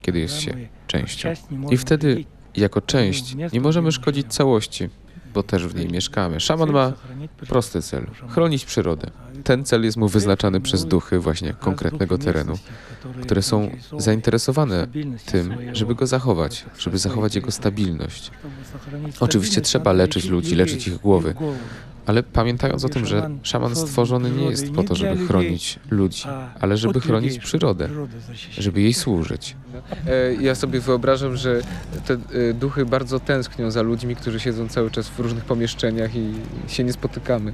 kiedy jest się częścią. I wtedy, jako część, nie możemy szkodzić całości, bo też w niej mieszkamy. Szaman ma prosty cel – chronić przyrodę. Ten cel jest mu wyznaczany przez duchy właśnie konkretnego terenu, które są zainteresowane tym, żeby go zachować, żeby zachować jego stabilność. Oczywiście trzeba leczyć ludzi, leczyć ich głowy, ale pamiętając o tym, że szaman stworzony nie jest po to, żeby chronić ludzi, ale żeby chronić przyrodę, żeby jej służyć. Ja sobie wyobrażam, że te duchy bardzo tęsknią za ludźmi, którzy siedzą cały czas w różnych pomieszczeniach i się nie spotykamy.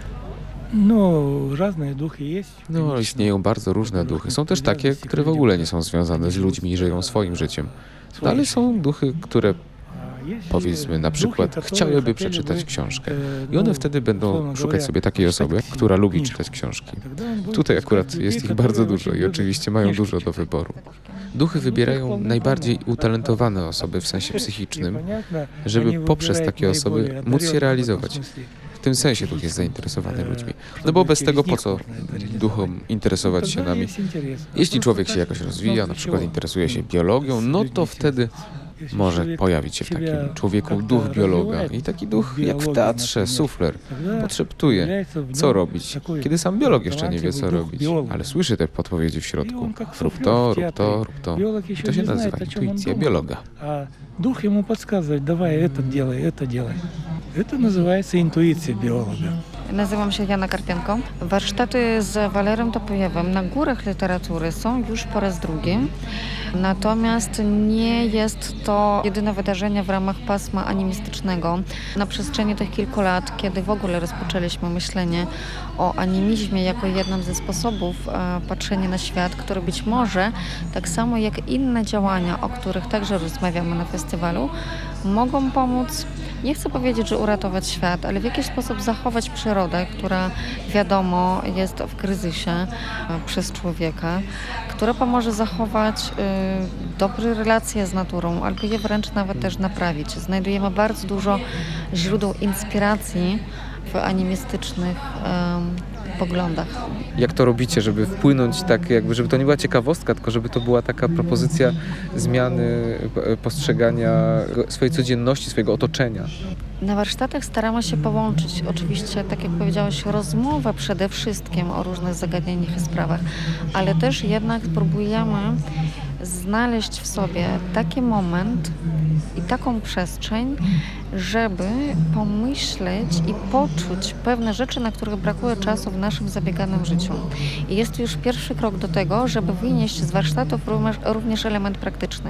No, istnieją bardzo różne duchy. Są też takie, które w ogóle nie są związane z ludźmi i żyją swoim życiem. No, ale są duchy, które powiedzmy na przykład chciałyby przeczytać książkę i one wtedy będą szukać sobie takiej osoby, która lubi czytać książki. Tutaj akurat jest ich bardzo dużo i oczywiście mają dużo do wyboru. Duchy wybierają najbardziej utalentowane osoby w sensie psychicznym, żeby poprzez takie osoby móc się realizować. W tym sensie duch jest zainteresowany ludźmi. No bo bez tego po co duchom interesować się nami? Jeśli człowiek się jakoś rozwija, na przykład interesuje się biologią, no to wtedy może pojawić się w takim człowieku duch biologa. I taki duch, jak w teatrze, sufler, podszeptuje, co robić, kiedy sam biolog jeszcze nie wie, co robić, ale słyszy te podpowiedzi w środku. Rób to, rób to, rób to. I to się nazywa intuicja biologa. Duch ему подсказывает, давай это делай, это делай. Это называется интуиция биолога. Nazywam się Jana Karpienko. Warsztaty z Walerem Topojewem na Górach Literatury są już po raz drugi. Natomiast nie jest to jedyne wydarzenie w ramach pasma animistycznego. Na przestrzeni tych kilku lat, kiedy w ogóle rozpoczęliśmy myślenie o animizmie jako jednym ze sposobów patrzenia na świat, który być może, tak samo jak inne działania, o których także rozmawiamy na festiwalu, mogą pomóc, nie chcę powiedzieć, że uratować świat, ale w jakiś sposób zachować przyrodę, która wiadomo jest w kryzysie przez człowieka, która pomoże zachować dobre relacje z naturą, albo je wręcz nawet też naprawić. Znajdujemy bardzo dużo źródeł inspiracji w animistycznych poglądach. Jak to robicie, żeby wpłynąć tak jakby, żeby to nie była ciekawostka, tylko żeby to była taka propozycja zmiany postrzegania swojej codzienności, swojego otoczenia? Na warsztatach staramy się połączyć oczywiście, tak jak powiedziałeś, rozmowę przede wszystkim o różnych zagadnieniach i sprawach, ale też jednak próbujemy znaleźć w sobie taki moment i taką przestrzeń, żeby pomyśleć i poczuć pewne rzeczy, na których brakuje czasu w naszym zabieganym życiu. I jest to już pierwszy krok do tego, żeby wynieść z warsztatów również element praktyczny.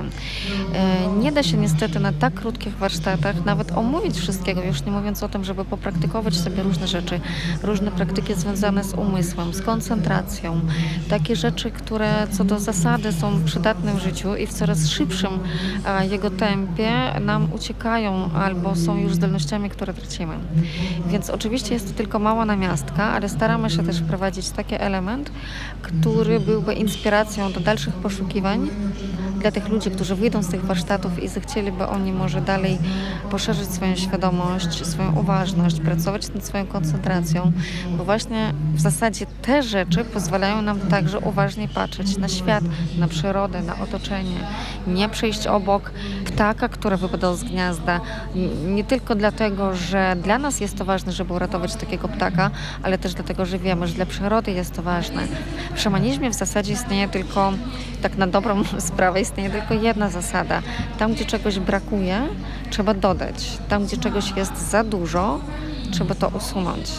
Nie da się niestety na tak krótkich warsztatach nawet omówić wszystkiego, już nie mówiąc o tym, żeby popraktykować sobie różne rzeczy, różne praktyki związane z umysłem, z koncentracją, takie rzeczy, które co do zasady są przydatne w życiu i w coraz szybszym jego tempie nam uciekają albo są już zdolnościami, które tracimy. Więc oczywiście jest to tylko mała namiastka, ale staramy się też wprowadzić taki element, który byłby inspiracją do dalszych poszukiwań dla tych ludzi, którzy wyjdą z tych warsztatów i zechcieliby oni może dalej poszerzyć swoją świadomość, swoją uważność, pracować nad swoją koncentracją, bo właśnie w zasadzie te rzeczy pozwalają nam także uważnie patrzeć na świat, na przyrodę, na otoczenie, nie przejść obok ptaka, który wypadał z gniazda, nie tylko dlatego, że dla nas jest to ważne, żeby uratować takiego ptaka, ale też dlatego, że wiemy, że dla przyrody jest to ważne. W szamanizmie w zasadzie istnieje tylko, tak na dobrą sprawę, istnieje tylko jedna zasada. Tam, gdzie czegoś brakuje, trzeba dodać. Tam, gdzie czegoś jest za dużo, trzeba to usunąć.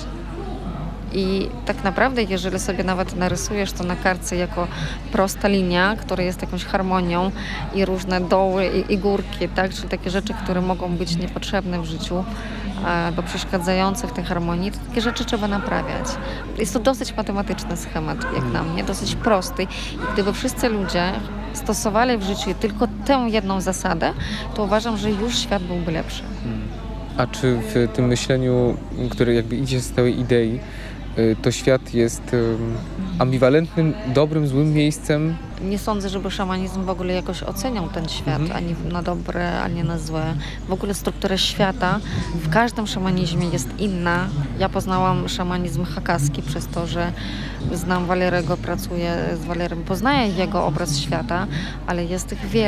I tak naprawdę, jeżeli sobie nawet narysujesz to na kartce jako prosta linia, która jest jakąś harmonią i różne doły i górki, tak? Czyli takie rzeczy, które mogą być niepotrzebne w życiu albo przeszkadzające w tej harmonii, to takie rzeczy trzeba naprawiać. Jest to dosyć matematyczny schemat, jak na mnie, dosyć prosty. I gdyby wszyscy ludzie stosowali w życiu tylko tę jedną zasadę, to uważam, że już świat byłby lepszy. A czy w tym myśleniu, które jakby idzie z całej idei, to świat jest ambiwalentnym, dobrym, złym miejscem, Nie sądzę, żeby szamanizm w ogóle jakoś oceniał ten świat, ani na dobre, ani na złe. W ogóle struktura świata w każdym szamanizmie jest inna. Ja poznałam szamanizm hakaski przez to, że znam Walerego, pracuję z Walerem, poznaję jego obraz świata, ale jest ich wiele.